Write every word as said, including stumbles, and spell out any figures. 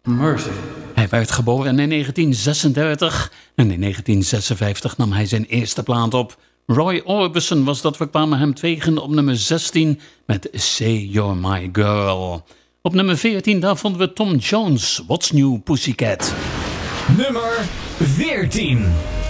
Mercy. Hij werd geboren in negentien zesendertig en in negentien zesenvijftig nam hij zijn eerste plaat op. Roy Orbison was dat, we kwamen hem tegen op nummer zestien met Say You're My Girl. Op nummer veertien, daar vonden we Tom Jones, What's New Pussycat. Nummer veertien.